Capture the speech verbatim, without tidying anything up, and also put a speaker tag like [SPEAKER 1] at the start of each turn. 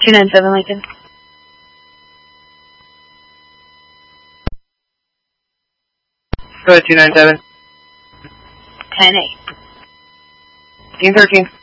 [SPEAKER 1] two nine seven Lincoln.
[SPEAKER 2] Go ahead, two nine seven.
[SPEAKER 1] ten eight.
[SPEAKER 2] Team thirteen.